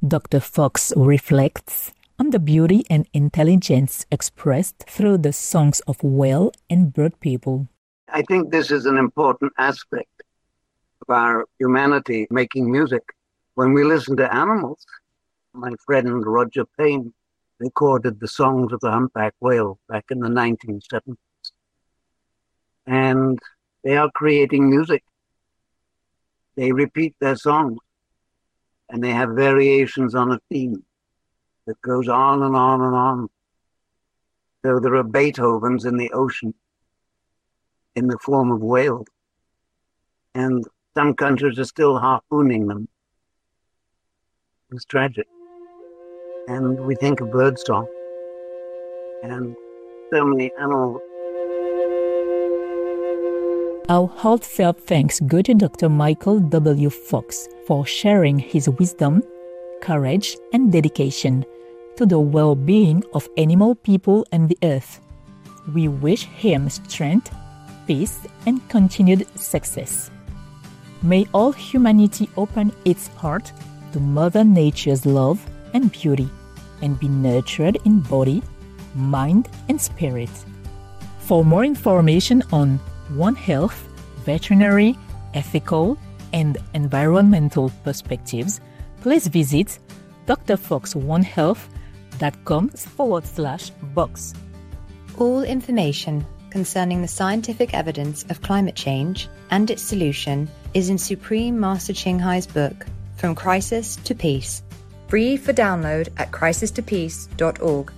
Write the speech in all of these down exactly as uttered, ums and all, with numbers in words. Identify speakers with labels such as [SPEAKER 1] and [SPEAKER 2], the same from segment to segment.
[SPEAKER 1] Doctor Fox reflects on the beauty and intelligence expressed through the songs of whale and bird people.
[SPEAKER 2] I think this is an important aspect of our humanity making music. When we listen to animals, my friend Roger Payne recorded the songs of the humpback whale back in the nineteen seventies. And they are creating music. They repeat their songs, and they have variations on a theme that goes on and on and on. So there are Beethovens in the ocean in the form of whales. And some countries are still harpooning them. It's tragic. And we think of birdsong and so many animals.
[SPEAKER 1] Our heartfelt thanks go to Doctor Michael W. Fox for sharing his wisdom, courage, and dedication to the well-being of animal people and the earth. We wish him strength, peace, and continued success. May all humanity open its heart to Mother Nature's love and beauty and be nurtured in body, mind, and spirit. For more information on One Health, veterinary, ethical, and environmental perspectives, please visit drfoxonehealth.com forward slash box.
[SPEAKER 3] All information concerning the scientific evidence of climate change and its solution is in Supreme Master Ching Hai's book, From Crisis to Peace, free for download at crisis to peace dot org.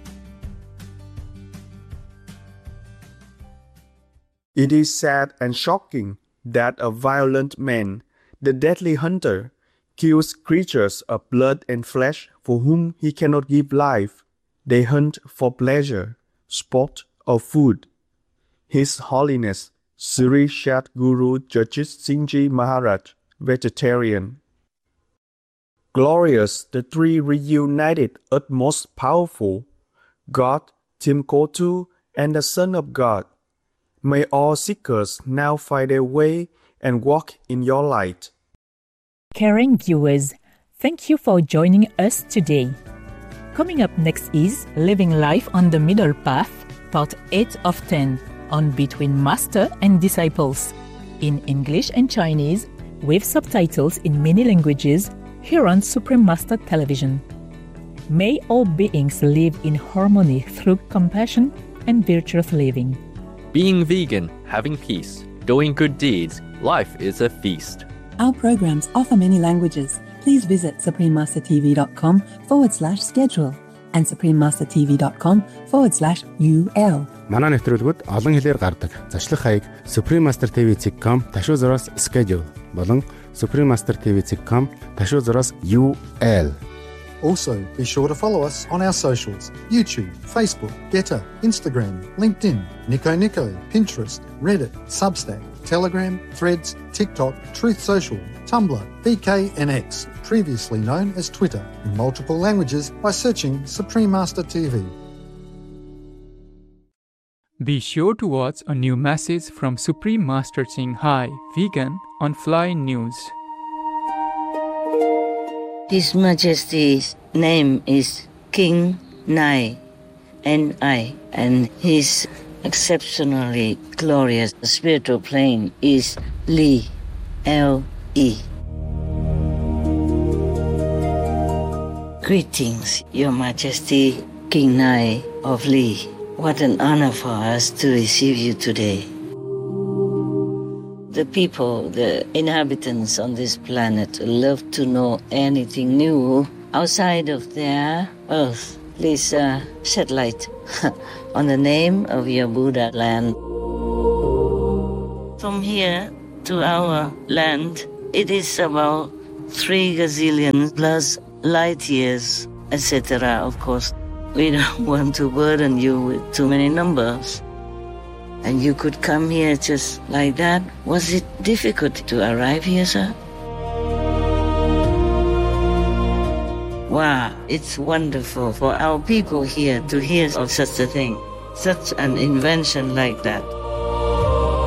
[SPEAKER 4] It is sad and shocking that a violent man, the deadly hunter, kills creatures of blood and flesh for whom he cannot give life. They hunt for pleasure, sport, or food. His Holiness Sri Sadguru Jagit Singh Ji Maharaj, vegetarian. Glorious, the three reunited utmost powerful, God, Timkotu, and the Son of God. May all seekers now find their way and walk in your light.
[SPEAKER 1] Caring viewers, thank you for joining us today. Coming up next is Living Life on the Middle Path, Part eight of ten, on Between Master and Disciples, in English and Chinese, with subtitles in many languages, here on Supreme Master Television. May all beings live in harmony through compassion and virtuous living.
[SPEAKER 5] Being vegan, having peace, doing good deeds, life is a feast.
[SPEAKER 6] Our programs offer many languages. Please visit suprememastertv.com forward slash schedule and suprememastertv.com forward slash ul.
[SPEAKER 7] Манай нэвтрүүлгүүд олон хэлээр гардаг. Зашлах хаяг suprememastertv.com ташуу зураас schedule болон suprememastertv.com ташуу зураас ul.
[SPEAKER 8] Also, be sure to follow us on our socials: YouTube, Facebook, Getter, Instagram, LinkedIn, Nico Nico, Pinterest, Reddit, Substack, Telegram, Threads, TikTok, Truth Social, Tumblr, V K, and X, previously known as Twitter, in multiple languages by searching Supreme Master T V.
[SPEAKER 9] Be sure to watch a new message from Supreme Master Ching Hai, vegan, on Fly News.
[SPEAKER 10] His Majesty's name is King Nai, N I, and his exceptionally glorious spiritual plane is Li, L E. Greetings, Your Majesty, King Nai of Li. What an honor for us to receive you today. The people, the inhabitants on this planet love to know anything new outside of their Earth. Please uh, shed light on the name of your Buddha land. From here to our land, it is about three gazillion plus light years, et cetera. Of course, we don't want to burden you with too many numbers. And you could come here just like that. Was it difficult to arrive here, sir? Wow, it's wonderful for our people here to hear of such a thing, such an invention like that.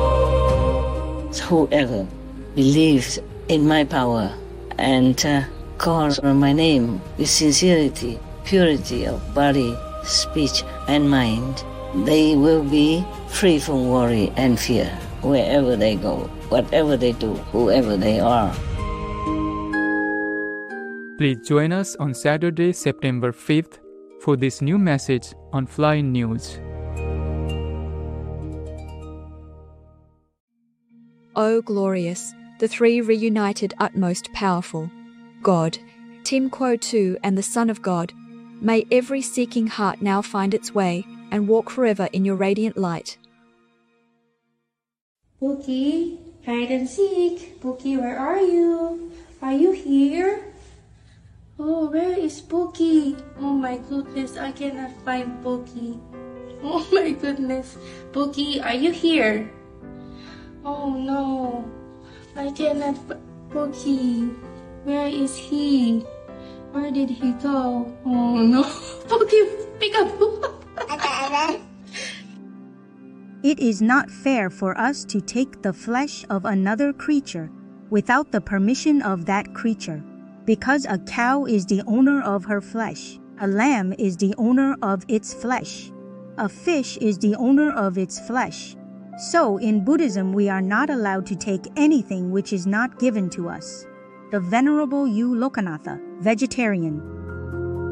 [SPEAKER 10] Whoever believes in my power and uh, call on my name with sincerity, purity of body, speech, and mind, they will be free from worry and fear wherever they go, whatever they do, whoever they are.
[SPEAKER 9] Please join us on Saturday, September fifth for this new message on Fly News.
[SPEAKER 11] O glorious, the three reunited utmost powerful, God, Tim Quo Tu and the Son of God, may every seeking heart now find its way and walk forever in your radiant light.
[SPEAKER 12] Pookie, hide and seek. Pookie, where are you? Are you here? Oh, where is Pookie? Oh my goodness, I cannot find Pookie. Oh my goodness. Pookie, are you here? Oh no, I cannot find Pookie. Where is he? Where did he go? Oh no. Pookie, pick up.
[SPEAKER 13] It is not fair for us to take the flesh of another creature without the permission of that creature. Because a cow is the owner of her flesh, a lamb is the owner of its flesh, a fish is the owner of its flesh. So in Buddhism we are not allowed to take anything which is not given to us. The Venerable U. Lokanatha, vegetarian.